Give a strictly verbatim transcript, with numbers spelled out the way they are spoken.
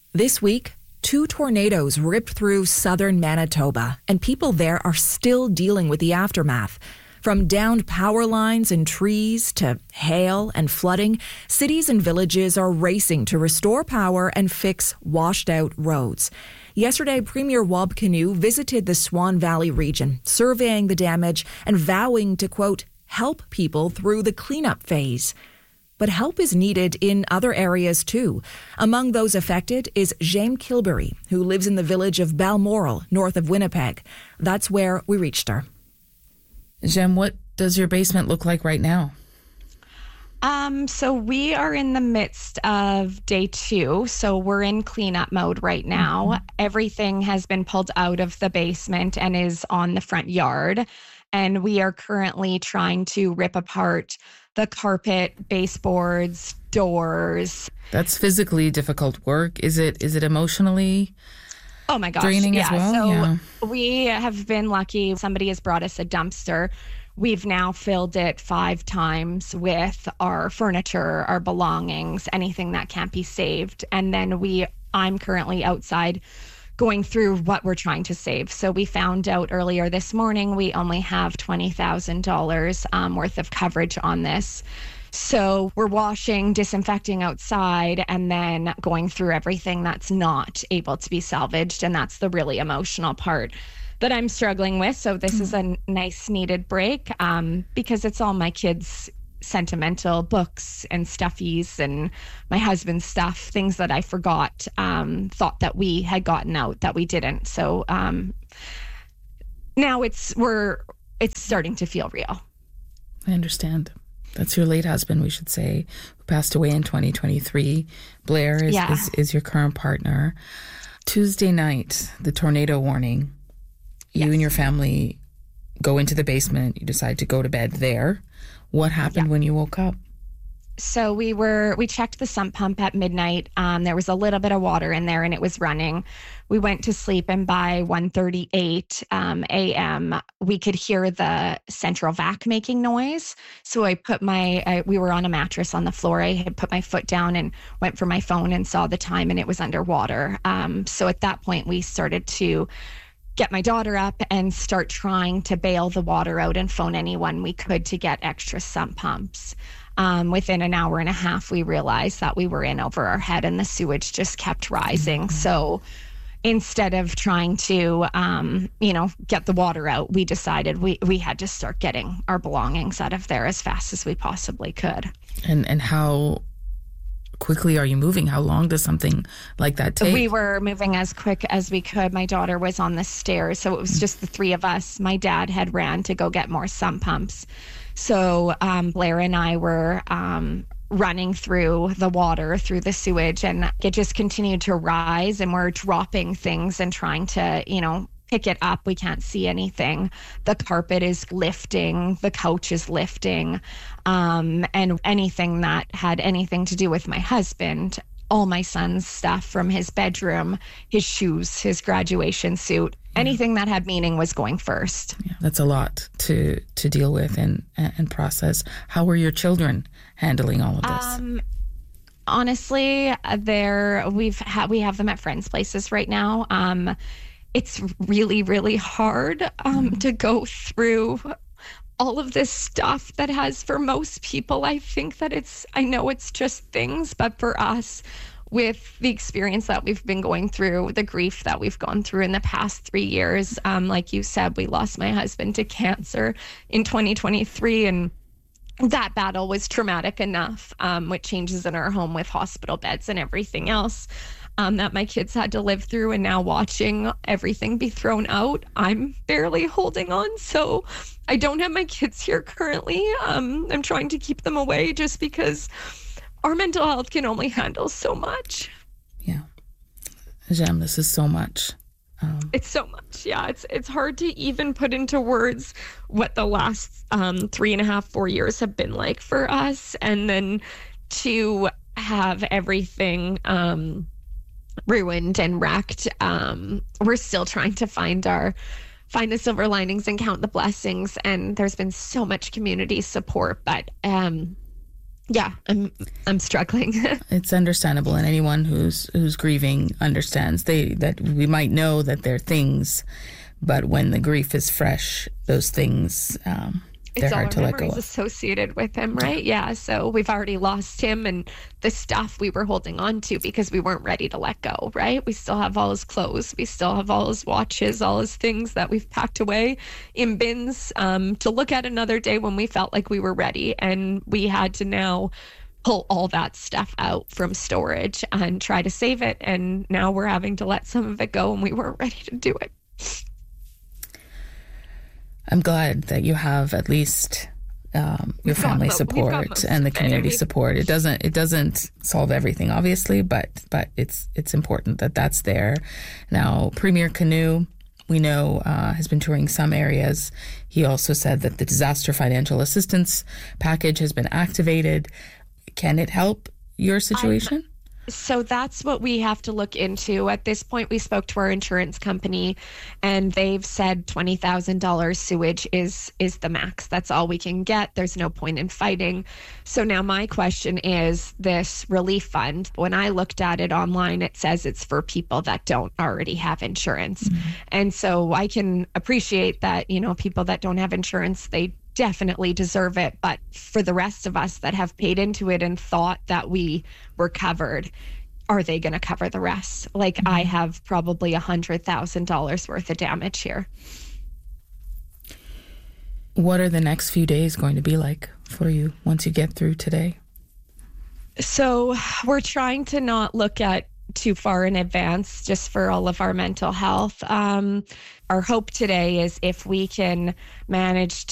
This week, two tornadoes ripped through southern Manitoba, and people there are still dealing with the aftermath. From downed power lines and trees to hail and flooding, cities and villages are racing to restore power and fix washed-out roads. Yesterday, Premier Wab Kinew visited the Swan Valley region, surveying the damage and vowing to, quote, help people through the cleanup phase. But help is needed in other areas too. Among those affected is Jaime Kilberry, who lives in the village of Balmoral, north of Winnipeg. That's where we reached her. Jem, what does your basement look like right now? Um, so we are in the midst of day two. So we're in cleanup mode right now. Mm-hmm. Everything has been pulled out of the basement and is on the front yard. And we are currently trying to rip apart the carpet, baseboards, doors. That's physically difficult work. Is it? Is it emotionally oh my gosh, draining yeah. as well? So yeah. we have been lucky. Somebody has brought us a dumpster. We've now filled it five times with our furniture, our belongings, anything that can't be saved. And then we, I'm currently outside going through what we're trying to save. So we found out earlier this morning, we only have twenty thousand dollars um, worth of coverage on this. So we're washing, disinfecting outside, and then going through everything that's not able to be salvaged. And that's the really emotional part that I'm struggling with. So this mm. is a nice needed break um, because it's all my kids' sentimental books and stuffies and my husband's stuff, things that I forgot, um, thought that we had gotten out that we didn't. So um, now it's we're it's starting to feel real. I understand. That's your late husband, we should say, who passed away in twenty twenty-three. Blair is, yeah. is, is your current partner. Tuesday night, the tornado warning. You yes. and your family go into the basement. You decide to go to bed there. What happened yeah. when you woke up? So we were, we checked the sump pump at midnight. Um, there was a little bit of water in there and it was running. We went to sleep and by one thirty-eight um, a.m., we could hear the central vac making noise. So I put my, I, we were on a mattress on the floor. I had put my foot down and went for my phone and saw the time and it was underwater. Um, so at that point we started to get my daughter up and start trying to bail the water out and phone anyone we could to get extra sump pumps. Um, within an hour and a half, we realized that we were in over our head and the sewage just kept rising. Mm-hmm. So instead of trying to, um, you know, get the water out, we decided we, we had to start getting our belongings out of there as fast as we possibly could. And and how quickly are you moving? How long does something like that take? We were moving as quick as we could. My daughter was on the stairs, so it was just the three of us. My dad had ran to go get more sump pumps. So um, Blair and I were um, running through the water, through the sewage, and it just continued to rise, and we're dropping things and trying to, you know, pick it up. We can't see anything. The carpet is lifting, the couch is lifting, um, and anything that had anything to do with my husband, all my son's stuff from his bedroom, his shoes, his graduation suit, yeah. anything that had meaning was going first. Yeah, that's a lot to to deal with and and process. How were your children handling all of this? Um, honestly, they're we've ha- we have them at friends' places right now. Um, It's really, really hard um, mm-hmm. to go through all of this stuff that has, for most people, I think that it's, I know it's just things, but for us, with the experience that we've been going through, the grief that we've gone through in the past three years, um, like you said, we lost my husband to cancer in twenty twenty-three, and that battle was traumatic enough, um, with changes in our home with hospital beds and everything else. Um, that my kids had to live through, and now watching everything be thrown out, I'm barely holding on. So I don't have my kids here currently. Um, I'm trying to keep them away just because our mental health can only handle so much. Yeah. Jem, this is so much. Um, it's so much. Yeah. It's, it's hard to even put into words what the last um, three and a half, four years have been like for us. And then to have everything, um, ruined and wrecked. Um, we're still trying to find our find the silver linings and count the blessings. And there's been so much community support, but um, Yeah, I'm I'm struggling. It's understandable, and anyone who's who's grieving understands. They that we might know that they're things, but when the grief is fresh, those things um, they're it's all hard our to let go memories of. associated with him, right? Yeah. So we've already lost him and the stuff we were holding on to because we weren't ready to let go, right? We still have all his clothes. We still have all his watches, all his things that we've packed away in bins um, to look at another day when we felt like we were ready. And we had to now pull all that stuff out from storage and try to save it. And now we're having to let some of it go and we weren't ready to do it. I'm glad that you have at least um, your We've got family mo- we've got support most and the of it. I community mean- support. It doesn't it doesn't solve everything, obviously, but but it's it's important that that's there. Now, Premier Canoe, we know, uh, has been touring some areas. He also said that the disaster financial assistance package has been activated. Can it help your situation? So that's what we have to look into. At this point, we spoke to our insurance company and they've said twenty thousand dollars sewage is is the max. That's all we can get. There's no point in fighting. So now my question is this relief fund. When I looked at it online, it says it's for people that don't already have insurance. Mm-hmm. And so I can appreciate that, you know, people that don't have insurance, they definitely deserve it. But for the rest of us that have paid into it and thought that we were covered, are they going to cover the rest? Like mm-hmm. I have probably a hundred thousand dollars worth of damage here. What are the next few days going to be like for you once you get through today? So we're trying to not look at too far in advance just for all of our mental health. Um, our hope today is if we can manage